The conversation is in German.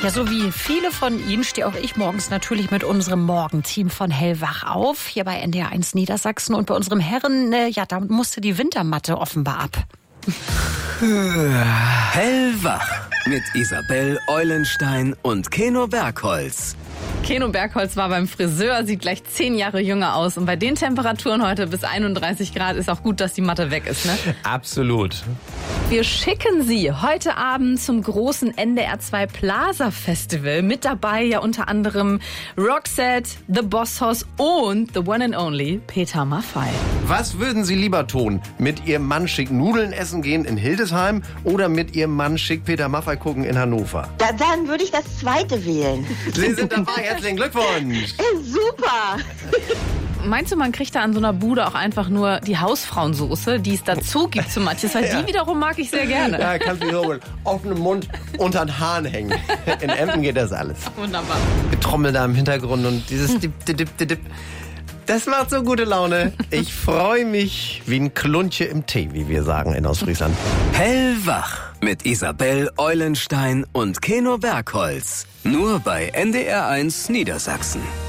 Ja, so wie viele von Ihnen stehe auch ich morgens natürlich mit unserem Morgenteam von Hellwach auf, hier bei NDR1 Niedersachsen. Und bei unserem Herren, da musste die Wintermatte offenbar ab. Hellwach mit Isabel Eulenstein und Keno Bergholz. Keno Bergholz war beim Friseur, sieht gleich 10 Jahre jünger aus. Und bei den Temperaturen heute bis 31 Grad ist auch gut, dass die Matte weg ist, ne? Absolut. Wir schicken Sie heute Abend zum großen NDR 2 Plaza Festival. Mit dabei ja unter anderem Roxette, The Boss Hoss und the one and only Peter Maffay. Was würden Sie lieber tun? Mit Ihrem Mann schick Nudeln essen gehen in Hildesheim oder mit Ihrem Mann schick Peter Maffay gucken in Hannover? Dann würde ich das zweite wählen. Sie sind dabei. Herzlichen Glückwunsch. Super. Meinst du, man kriegt da an so einer Bude auch einfach nur die Hausfrauensoße, die es dazu gibt zu manches? Weil die wiederum mag ich sehr gerne. Ja, kannst du hier mit offenem Mund unter den Haaren hängen. In Emden geht das alles. Wunderbar. Getrommel da im Hintergrund und dieses Dip. Das macht so gute Laune. Ich freue mich wie ein Kluntje im Tee, wie wir sagen in Ostfriesland. Hellwach mit Isabel Eulenstein und Keno Bergholz. Nur bei NDR1 Niedersachsen.